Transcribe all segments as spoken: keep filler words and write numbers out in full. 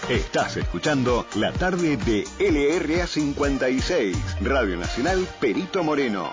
Estás escuchando la tarde de L R A cincuenta y seis, Radio Nacional Perito Moreno.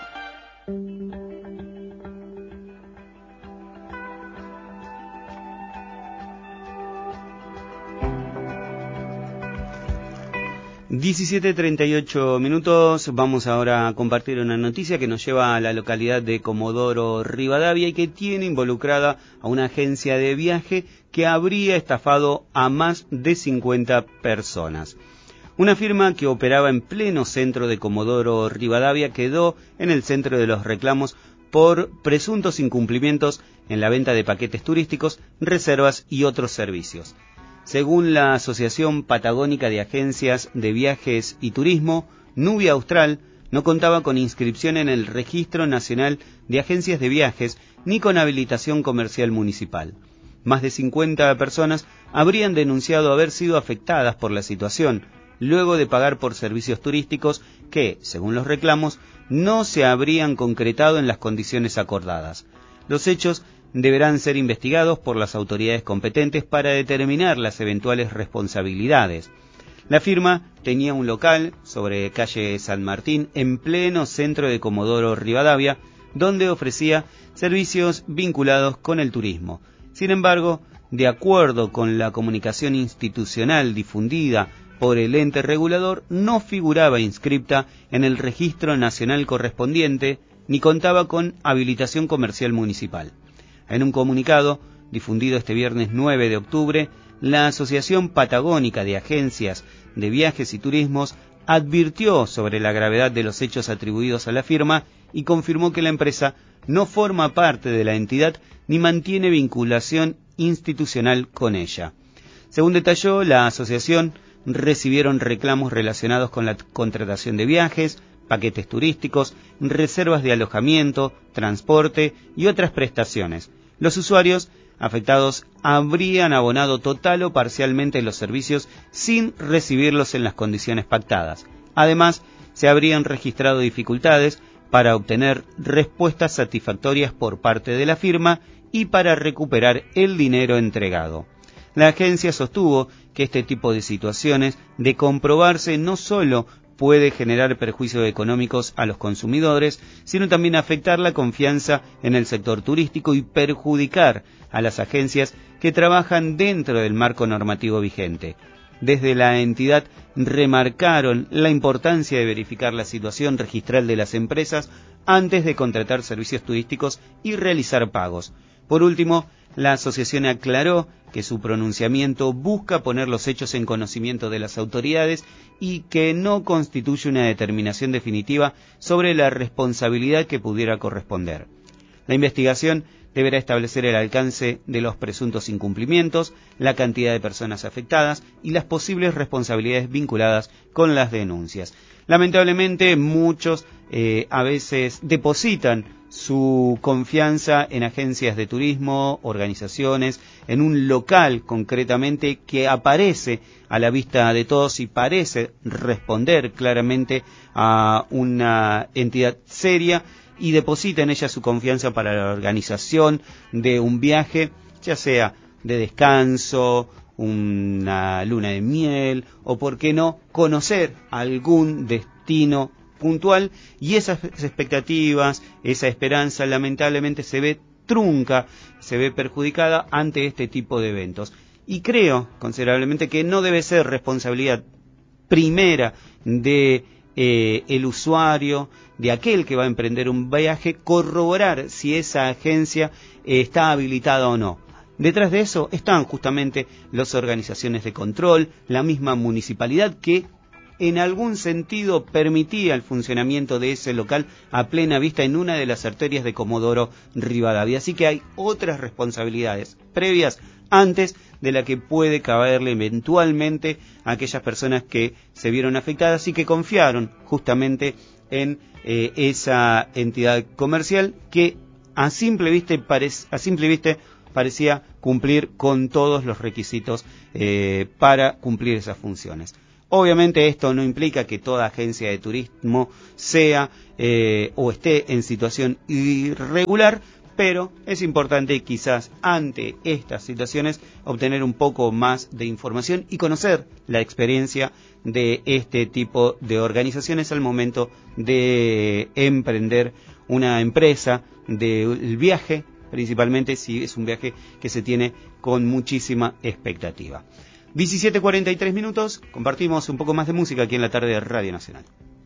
diecisiete treinta y ocho minutos, vamos ahora a compartir una noticia que nos lleva a la localidad de Comodoro Rivadavia y que tiene involucrada a una agencia de viaje que habría estafado a más de cincuenta personas. Una firma que operaba en pleno centro de Comodoro Rivadavia quedó en el centro de los reclamos por presuntos incumplimientos en la venta de paquetes turísticos, reservas y otros servicios. Según la Asociación Patagónica de Agencias de Viajes y Turismo, Nubia Austral no contaba con inscripción en el Registro Nacional de Agencias de Viajes ni con habilitación comercial municipal. Más de cincuenta personas habrían denunciado haber sido afectadas por la situación, luego de pagar por servicios turísticos que, según los reclamos, no se habrían concretado en las condiciones acordadas. Los hechos deberán ser investigados por las autoridades competentes para determinar las eventuales responsabilidades. La firma tenía un local sobre calle San Martín en pleno centro de Comodoro Rivadavia, donde ofrecía servicios vinculados con el turismo. Sin embargo, de acuerdo con la comunicación institucional difundida por el ente regulador, no figuraba inscripta en el registro nacional correspondiente ni contaba con habilitación comercial municipal. En un comunicado difundido este viernes nueve de octubre, la Asociación Patagónica de Agencias de Viajes y Turismos advirtió sobre la gravedad de los hechos atribuidos a la firma y confirmó que la empresa no forma parte de la entidad ni mantiene vinculación institucional con ella. Según detalló, la asociación recibieron reclamos relacionados con la contratación de viajes, paquetes turísticos, reservas de alojamiento, transporte y otras prestaciones. Los usuarios afectados habrían abonado total o parcialmente los servicios sin recibirlos en las condiciones pactadas. Además, se habrían registrado dificultades para obtener respuestas satisfactorias por parte de la firma y para recuperar el dinero entregado. La agencia sostuvo que este tipo de situaciones, de comprobarse, no solo puede generar perjuicios económicos a los consumidores, sino también afectar la confianza en el sector turístico y perjudicar a las agencias que trabajan dentro del marco normativo vigente. Desde la entidad remarcaron la importancia de verificar la situación registral de las empresas antes de contratar servicios turísticos y realizar pagos. Por último, la asociación aclaró que su pronunciamiento busca poner los hechos en conocimiento de las autoridades y que no constituye una determinación definitiva sobre la responsabilidad que pudiera corresponder. La investigación deberá establecer el alcance de los presuntos incumplimientos, la cantidad de personas afectadas y las posibles responsabilidades vinculadas con las denuncias. Lamentablemente, muchos eh, a veces depositan su confianza en agencias de turismo, organizaciones, en un local concretamente que aparece a la vista de todos y parece responder claramente a una entidad seria y deposita en ella su confianza para la organización de un viaje, ya sea de descanso, una luna de miel o, por qué no, conocer algún destino puntual, y esas expectativas, esa esperanza lamentablemente se ve trunca, se ve perjudicada ante este tipo de eventos. Y creo considerablemente que no debe ser responsabilidad primera de eh, el usuario, de aquel que va a emprender un viaje, corroborar si esa agencia eh, está habilitada o no. Detrás de eso están justamente las organizaciones de control, la misma municipalidad que en algún sentido permitía el funcionamiento de ese local a plena vista en una de las arterias de Comodoro Rivadavia. Así que hay otras responsabilidades previas antes de la que puede caberle eventualmente a aquellas personas que se vieron afectadas y que confiaron justamente en eh, esa entidad comercial que a simple vista, parec- a simple vista parecía cumplir con todos los requisitos eh, para cumplir esas funciones. Obviamente esto no implica que toda agencia de turismo sea eh, o esté en situación irregular, pero es importante quizás ante estas situaciones obtener un poco más de información y conocer la experiencia de este tipo de organizaciones al momento de emprender una empresa del viaje, principalmente si es un viaje que se tiene con muchísima expectativa. diecisiete cuarenta y tres minutos, compartimos un poco más de música aquí en la tarde de Radio Nacional.